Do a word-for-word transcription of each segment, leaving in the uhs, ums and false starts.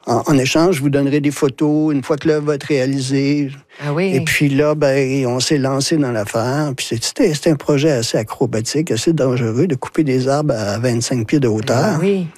en, en échange, je vous donnerai des photos une fois que l'œuvre va être réalisée. Ah oui. Et puis là, ben, on s'est lancé dans l'affaire. Puis c'était, c'était un projet assez acrobatique, assez dangereux de couper des arbres à vingt-cinq pieds de hauteur. Ah oui.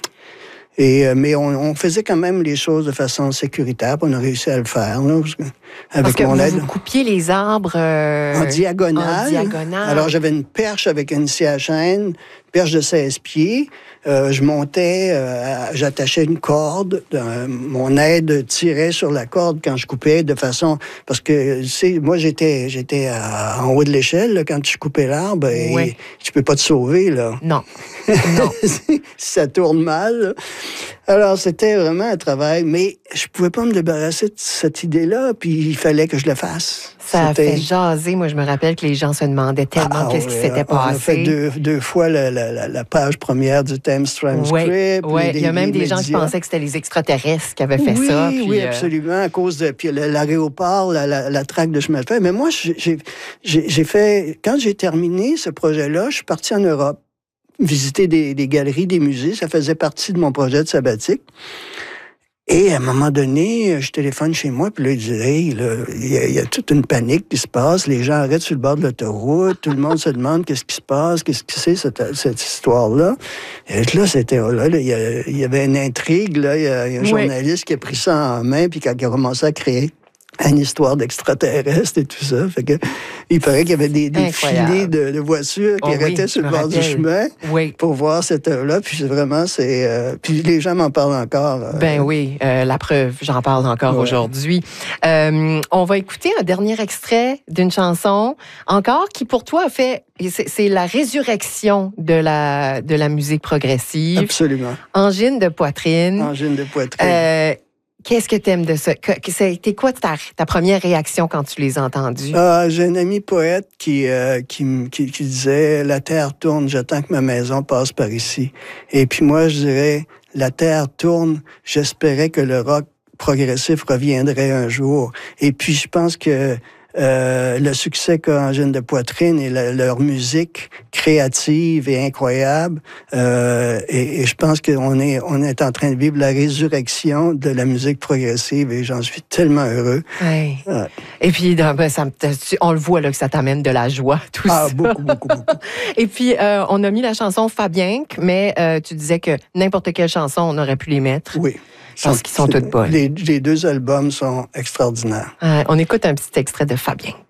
Et, euh, mais on, on faisait quand même les choses de façon sécuritaire, puis on a réussi à le faire. Là, parce que, avec parce que mon vous, aide. vous coupiez les arbres euh, en diagonale. En diagonale. Alors, j'avais une perche avec une scie à chaîne, perche de seize pieds. Euh, je montais, euh, j'attachais une corde. Euh, mon aide tirait sur la corde quand je coupais de façon... Parce que, tu sais, moi, j'étais, j'étais à, en haut de l'échelle là, quand tu coupais l'arbre. Et oui. tu peux pas te sauver, là. Non. Non. Si ça tourne mal. Là. Alors, c'était vraiment un travail. Mais je pouvais pas me débarrasser de cette idée-là, puis il fallait que je le fasse. Ça c'était... a fait jaser. Moi, je me rappelle que les gens se demandaient tellement ah, qu'est-ce oui, qui s'était on passé. On a fait deux, deux fois la, la, la page première du Thames Transcript. Oui, oui. Il y a même des médias. gens qui pensaient que c'était les extraterrestres qui avaient fait oui, ça. Puis, oui, absolument, euh... à cause de puis l'aéroport, la, la, la traque de chemin de fer. Mais moi, j'ai, j'ai, j'ai fait... Quand j'ai terminé ce projet-là, je suis parti en Europe, visiter des, des galeries, des musées. Ça faisait partie de mon projet de sabbatique. Et à un moment donné, je téléphone chez moi, puis là, il dit, hey, là, il y, a, il y a toute une panique qui se passe, les gens arrêtent sur le bord de l'autoroute, tout le monde se demande qu'est-ce qui se passe, qu'est-ce que c'est cette, cette histoire-là. Et là, c'était, là, là il, y a, il y avait une intrigue, là, il y a, il y a un oui. journaliste qui a pris ça en main, puis qui a commencé à créer une histoire d'extraterrestres et tout ça. Fait que, il paraît qu'il y avait des, des filets de, de voitures qui oh, arrêtaient oui, sur le bord rappelle. du chemin oui. pour voir cette œuvre-là. Puis c'est vraiment, c'est... Euh, puis les gens m'en parlent encore. Euh, ben oui, euh, la preuve, j'en parle encore ouais. aujourd'hui. Euh, on va écouter un dernier extrait d'une chanson, encore, qui pour toi a fait... C'est, c'est la résurrection de la, de la musique progressive. Absolument. Angine de poitrine. Angine de poitrine. Euh, Qu'est-ce que tu aimes de ça? C'était quoi ta, ta première réaction quand tu les as entendus? Ah, j'ai un ami poète qui, euh, qui, qui, qui disait « La terre tourne, j'attends que ma maison passe par ici. » Et puis moi, je dirais « La terre tourne, j'espérais que le rock progressif reviendrait un jour. » Et puis, je pense que Euh, le succès qu'a Angine de poitrine et la, leur musique créative et incroyable. Euh, et, et je pense qu'on est, on est en train de vivre la résurrection de la musique progressive et j'en suis tellement heureux. Ouais. Ouais. Et puis, ben, ça, on le voit là, que ça t'amène de la joie, tout ah, ça. Ah, beaucoup, beaucoup, beaucoup. Et puis, euh, on a mis la chanson Fabien, mais euh, tu disais que n'importe quelle chanson, on aurait pu les mettre. Oui. Parce qu'ils sont toutes bonnes. Les, les deux albums sont extraordinaires. Euh, on écoute un petit extrait de Fabien.